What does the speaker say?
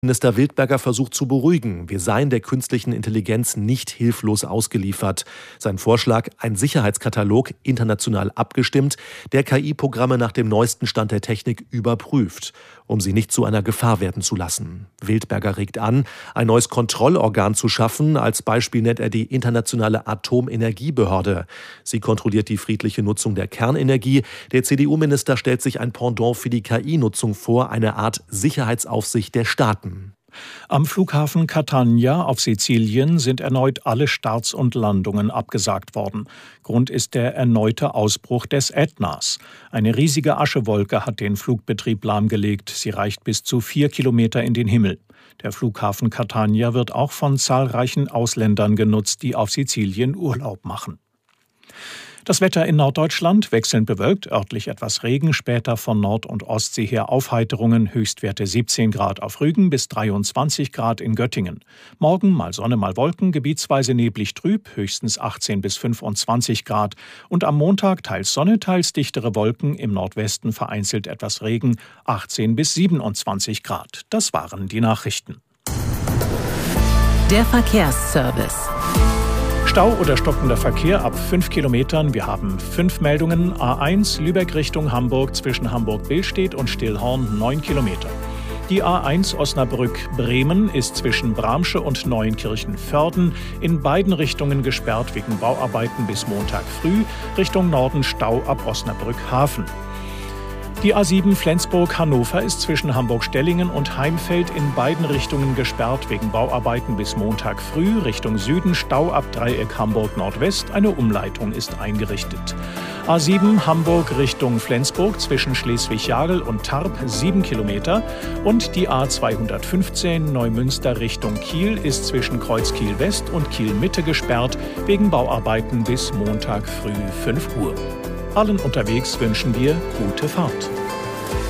Minister Wildberger versucht zu beruhigen, wir seien der künstlichen Intelligenz nicht hilflos ausgeliefert. Sein Vorschlag, ein Sicherheitskatalog, international abgestimmt, der KI-Programme nach dem neuesten Stand der Technik überprüft, um sie nicht zu einer Gefahr werden zu lassen. Wildberger regt an, ein neues Kontrollorgan zu schaffen. Als Beispiel nennt er die Internationale Atomenergiebehörde. Sie kontrolliert die friedliche Nutzung der Kernenergie. Der CDU-Minister stellt sich ein Pendant für die KI-Nutzung vor, eine Art Sicherheitsaufsicht der Staaten. Am Flughafen Catania auf Sizilien sind erneut alle Starts und Landungen abgesagt worden. Grund ist der erneute Ausbruch des Ätnas. Eine riesige Aschewolke hat den Flugbetrieb lahmgelegt. Sie reicht bis zu 4 Kilometer in den Himmel. Der Flughafen Catania wird auch von zahlreichen Ausländern genutzt, die auf Sizilien Urlaub machen. Das Wetter in Norddeutschland wechselnd bewölkt, örtlich etwas Regen, später von Nord- und Ostsee her Aufheiterungen, Höchstwerte 17 Grad auf Rügen bis 23 Grad in Göttingen. Morgen mal Sonne, mal Wolken, gebietsweise neblig trüb, höchstens 18 bis 25 Grad. Und am Montag teils Sonne, teils dichtere Wolken, im Nordwesten vereinzelt etwas Regen, 18 bis 27 Grad. Das waren die Nachrichten. Der Verkehrsservice. Stau oder stockender Verkehr ab 5 Kilometern. Wir haben 5 Meldungen. A1 Lübeck Richtung Hamburg zwischen Hamburg-Billstedt und Stillhorn 9 Kilometer. Die A1 Osnabrück-Bremen ist zwischen Bramsche und Neuenkirchen-Vörden in beiden Richtungen gesperrt wegen Bauarbeiten bis Montag früh. Richtung Norden Stau ab Osnabrück-Hafen. Die A7 Flensburg-Hannover ist zwischen Hamburg-Stellingen und Heimfeld in beiden Richtungen gesperrt wegen Bauarbeiten bis Montag früh. Richtung Süden Stau ab Dreieck Hamburg-Nordwest. Eine Umleitung ist eingerichtet. A7 Hamburg Richtung Flensburg zwischen Schleswig-Jagel und Tarp 7 Kilometer. Und die A215 Neumünster Richtung Kiel ist zwischen Kreuzkiel West und Kiel Mitte gesperrt wegen Bauarbeiten bis Montag früh 5 Uhr. Allen unterwegs wünschen wir gute Fahrt.